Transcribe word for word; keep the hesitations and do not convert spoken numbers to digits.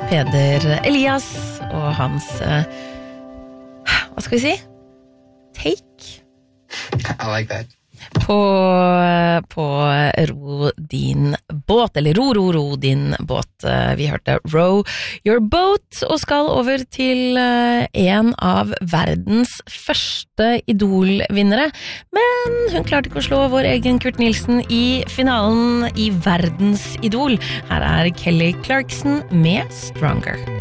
Peder Elias og hans uh, hva skal vi si? Take? I like that. På, på Ro din båt, eller Ro, ro, ro din båt. Vi hørte Row Your Boat, og skal over til en av verdens første idolvinnere. Men hun klarte ikke å slå vår egen Kurt Nilsen i finalen i verdens idol. Her er Kelly Clarkson med Stronger.